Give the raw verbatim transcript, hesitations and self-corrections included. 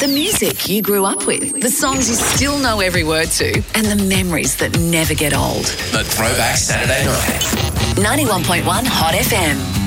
The music you grew up with, the songs you still know every word to, and the memories that never get old. The Throwback Saturday Night. ninety-one point one Hot F M.